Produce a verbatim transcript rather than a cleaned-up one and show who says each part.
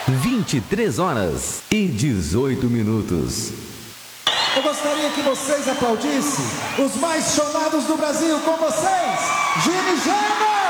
Speaker 1: vinte e três horas e dezoito minutos.
Speaker 2: Eu gostaria que vocês aplaudissem os mais chorados do Brasil com vocês, Gini Gêmeos!